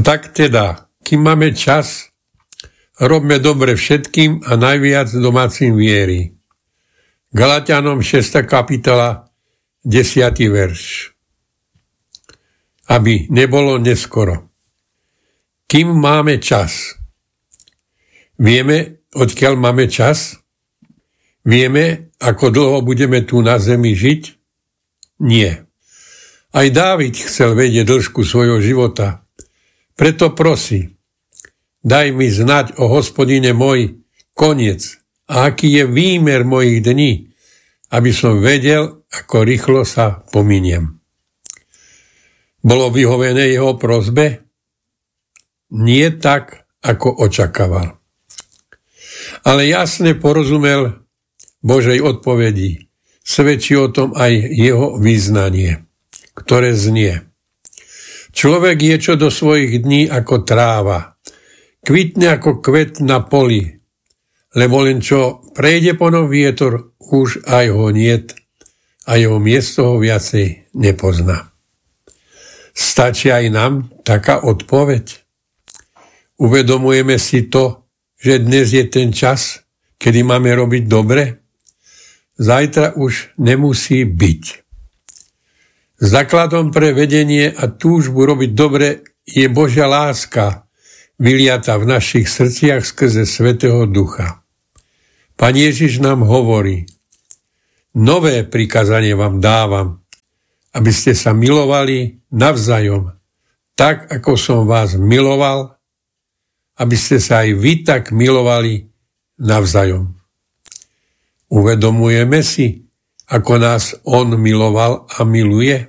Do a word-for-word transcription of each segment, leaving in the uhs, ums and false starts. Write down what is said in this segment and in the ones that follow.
tak teda, kým máme čas, robme dobre všetkým a najviac domácim viery. Galatianom šiesta kapitola, desiaty verš. Aby nebolo neskoro. Kým máme čas? Vieme, odkiaľ máme čas? Vieme, ako dlho budeme tu na zemi žiť? Nie. Aj Dávid chcel vedieť dĺžku svojho života. Preto prosí, daj mi znať o Hospodine môj koniec a aký je výmer mojich dní, aby som vedel, ako rýchlo sa pominiem. Bolo vyhovené jeho prosbe? Nie tak, ako očakával. Ale jasne porozumel Božej odpovedi. Svedčí o tom aj jeho vyznanie, ktoré znie. Človek je čo do svojich dní ako tráva, kvitne ako kvet na poli, lebo len čo prejde po ňom vietor, už aj ho niet a jeho miesto ho viacej nepozná. Stačí aj nám taká odpoveď? Uvedomujeme si to, že dnes je ten čas, kedy máme robiť dobre? Zajtra už nemusí byť. Základom pre vedenie a túžbu robiť dobre je Božia láska, vyliata v našich srdciach skrze Svätého Ducha. Pán Ježiš nám hovorí, nové prikázanie vám dávam, aby ste sa milovali navzájom, tak ako som vás miloval, aby ste sa aj vy tak milovali navzájom. Uvedomujeme si, ako nás on miloval a miluje?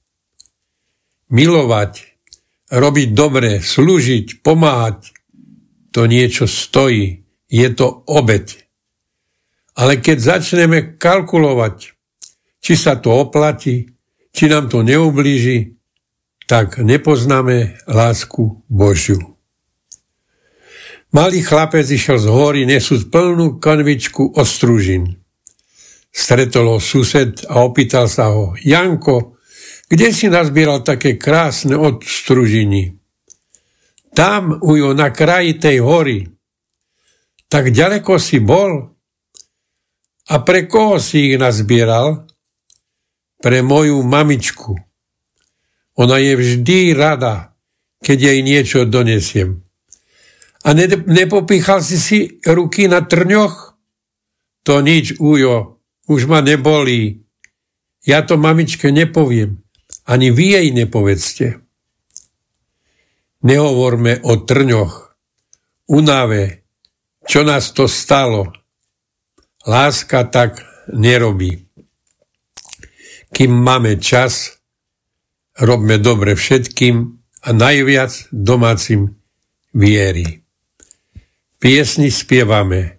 Milovať, robiť dobre, slúžiť, pomáhať, to niečo stojí, je to obeť. Ale keď začneme kalkulovať, či sa to oplatí, či nám to neublíži, tak nepoznáme lásku Božiu. Malý chlapec išiel z hory nesúc plnú kanvičku ostružín. Stretol ho sused a opýtal sa ho, Janko, kde si nazbieral také krásne ostružiny? Tam, ujo, na kraji tej hory. Tak ďaleko si bol? A pre koho si ich nazbieral? Pre moju mamičku. Ona je vždy rada, keď jej niečo donesiem. A ne, nepopíchal si si ruky na trňoch? To nič, ujo, už ma nebolí. Ja to mamičke nepoviem. Ani vy jej nepovedzte. Nehovorme o trňoch, únave, čo nás to stalo. Láska tak nerobí. Kým máme čas, robme dobre všetkým a najviac domácim viery. Piesni spievame.